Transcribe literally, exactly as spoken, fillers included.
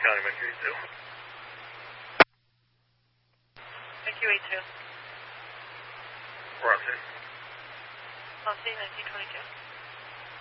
County, Mercury two. Mercury two. We're on scene. On scene, nineteen twenty-two.